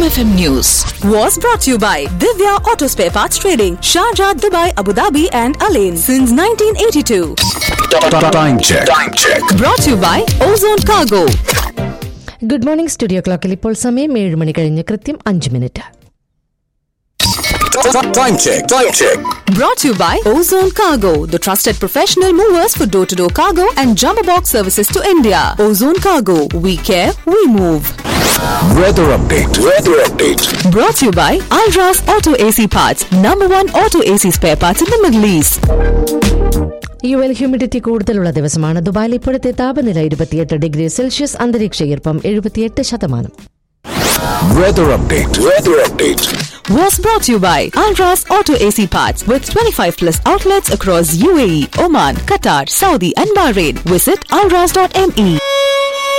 FM News was brought to you by Divya Auto Spare Parts Trading, Sharjah, Dubai, Abu Dhabi and Alain since 1982. Time check. Brought to you by Ozone Cargo. Good morning studio ക്ലോക്കിൽ ഇപ്പോൾ സമയം 7 മണി കഴിഞ്ഞ് കൃത്യം 5 minute. Time check. Brought to you by Ozone Cargo, the trusted professional movers for door-to-door cargo and jumbo box services to India. Ozone Cargo, we care, we move. Weather update. Brought to you by Alras Auto AC Parts, #1 auto AC spare parts in the Middle East. യുഎൽ humidity കൂടുതലുള്ള ദിവസമാണ്. ദുബായിൽ ഇപ്പോഴത്തെ താപനില 28 degree Celsius, അന്തരീക്ഷ ഈർപ്പം 78%. Weather update. Was brought to you by Alras Auto AC Parts with 25 plus outlets across UAE, Oman, Qatar, Saudi and Bahrain. Visit alras.me.